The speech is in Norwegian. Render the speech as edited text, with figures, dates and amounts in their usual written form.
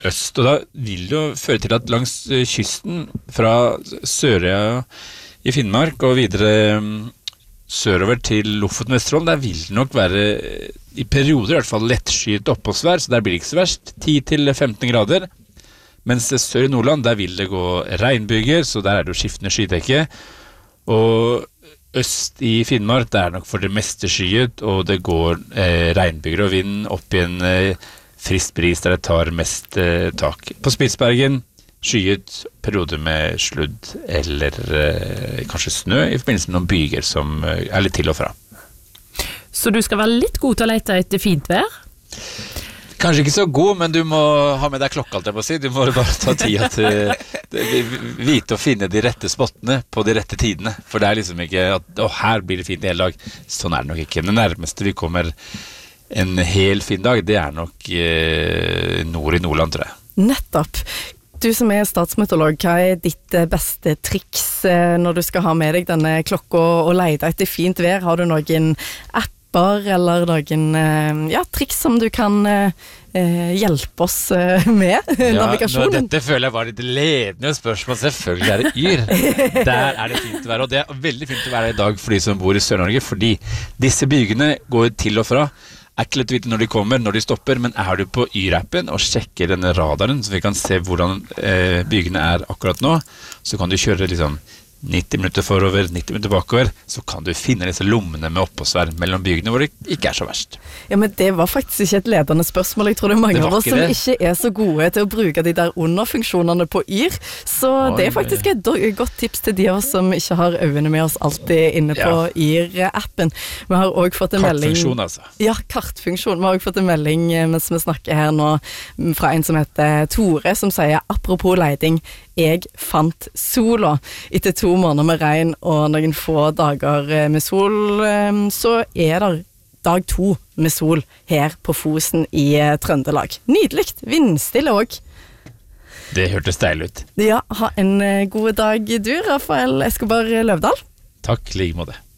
øst, og da vil det jo føre til at langs kysten fra Sørøya i Finnmark og videre sørover til Lofoten og Vesterålen, der vil det nok være i perioder i hvert fall lettskyet oppholdsvær, så der blir det ikke så verst, 10-15 grader. Mens sør i Nordland, der vil det gå regnbyger, så der er det jo skiftende skydekke. Og øst i Finnmark, der er nok for det meste skyet, og det går regnbyger og vind opp i en frisk bris der det tar mest tak. På Spitsbergen, skyet perioder med sludd eller kanskje snø i forbindelse med noen byger som er litt til og fra. Så du skal være litt god til å lete etter fint vær? Kanskje ikke så god, men du må ha med deg klokka, alt jeg må si. Du må bare ta tida til vite å finne de rette spottene på de rette tidene. For det er liksom ikke at her blir det fint i hele dag. Sånn er det nok ikke. Det nærmeste vi kommer en hel fin dag, det er nok nord i Nordland, tror jeg. Nettopp. Du som er statsmeteorolog, hva er ditt beste triks når du skal ha med deg denne klokka og lete etter fint vær? Har du noen apper eller noen triks som du kan hjelpe oss med navigasjonen? Dette føler jeg var litt ledende spørsmål. Selvfølgelig er det Yr. Der er det fint å være, og det er veldig fint å være i dag for de som bor i Sør-Norge, fordi disse bygene går til og fra. Er ikke lett å vite når de kommer, når de stopper, men er du på Yr-appen og sjekker denne radaren, så vi kan se hvordan bygene er akkurat nå, så kan du kjøre liksom 90 minutter forover, 90 minutter bakover, så kan du finne disse lommene med oppholdsvær mellom bygene hvor det ikke er så verst. Ja, men det var faktisk ikke et ledende spørsmål. Jeg tror det er mange av oss som ikke er så gode til å bruke de der underfunksjonene på Yr, så det er faktisk et godt tips til de av oss som ikke har øynene med oss alltid inne på Yr-appen. Vi har også fått en melding... Kartfunksjon, altså. Ja, kartfunksjon. Vi har også fått en melding mens vi snakker her nå fra en som heter Tore, som sier, apropos leiding, jeg fant sola. Etter 2 måneder med regn og noen få dager med sol, så er det dag 2 med sol her på Fosen i Trøndelag. Nydelig, vindstille også. Det hørtes deilig ut. Ja, ha en god dag du, Rafael Escobar Løvdahl. Takk, like måte.